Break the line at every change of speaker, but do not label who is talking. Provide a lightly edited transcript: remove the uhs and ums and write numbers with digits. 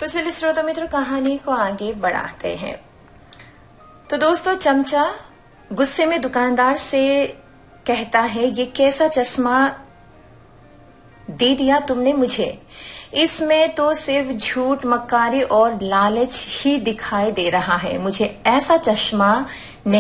तो चलिए श्रोता मित्र कहानी को आगे बढ़ाते हैं। तो दोस्तों, चमचा गुस्से में दुकानदार से कहता है, ये कैसा चश्मा दे दिया तुमने मुझे? इसमें तो सिर्फ झूठ, मक्कारी और लालच ही दिखाई दे रहा है। मुझे ऐसा चश्मा